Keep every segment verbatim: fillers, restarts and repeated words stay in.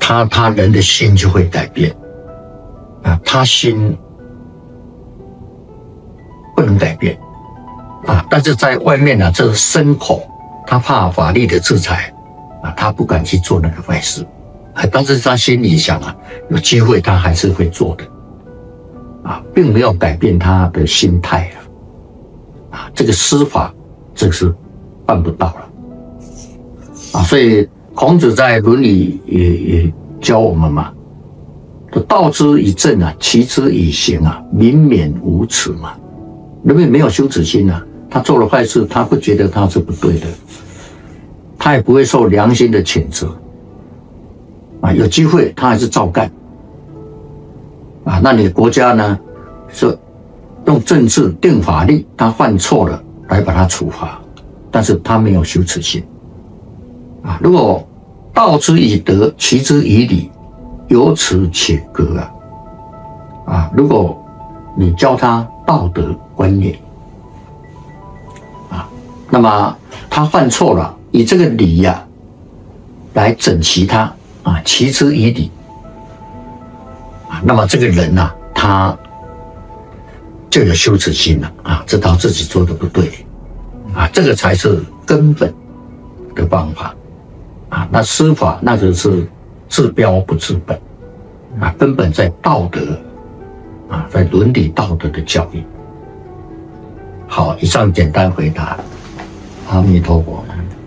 他他人的心就会改变啊，他心不能改变啊，但是在外面呢、啊，这是牲口，他怕法律的制裁啊，他不敢去做那个坏事啊，但是他心里想啊，有机会他还是会做的啊，并没有改变他的心态啊，啊，这个司法这个是办不到了啊，所以孔子在《论语》也也教我们嘛，道之以政啊，齐之以刑啊，民免无耻嘛。人们没有羞耻心啊，他做了坏事，他会觉得他是不对的，他也不会受良心的谴责啊。有机会他还是照干啊。那你的国家呢，是用政治定法律，他犯错了来把他处罚，但是他没有羞耻心啊。如果道之以德，齐之以礼，有耻且格啊！啊，如果你教他道德观念啊，那么他犯错了，以这个礼呀、啊、来整齐他啊，齐之以礼啊，那么这个人呐、啊，他就有羞耻心了啊，知道自己做的不对啊，这个才是根本的办法啊。那司法那就是治标不治本啊，根本在道德啊，在伦理道德的教育。好，以上简单回答。阿弥陀佛。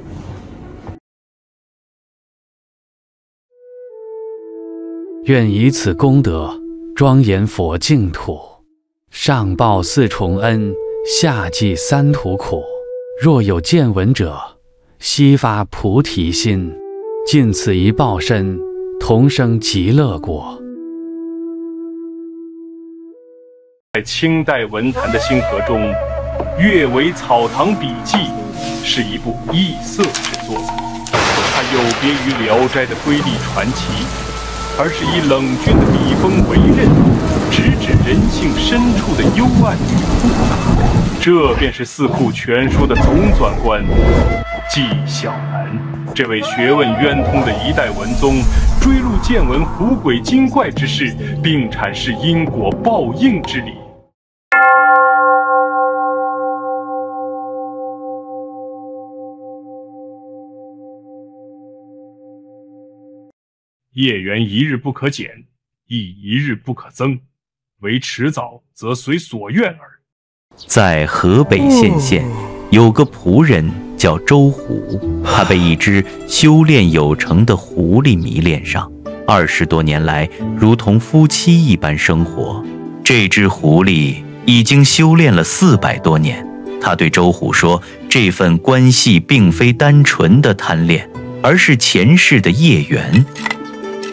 愿以此功德庄严佛净土，上报四重恩，下济三途苦。若有见闻者，悉发菩提心，尽此一报身，同生极乐国。 在清代文坛的星河中，《阅微草堂笔记》是一部异色之作。它有别于《聊斋》的瑰丽传奇，而是以冷峻的笔锋为刃，直指人性深处的幽暗与复杂。这便是《四库全书》的总纂官纪晓岚。这位学问渊通的一代文宗，追录见闻狐鬼精怪之事，并阐释因果报应之理。业缘一日不可减，亦一日不可增，唯迟早则随所愿耳。 在河北献县，有个仆人叫周虎，他被一只修炼有成的狐狸迷恋上，二十多年来如同夫妻一般生活。这只狐狸已经修炼了四百多年，他对周虎说，这份关系并非单纯的贪恋，而是前世的业缘。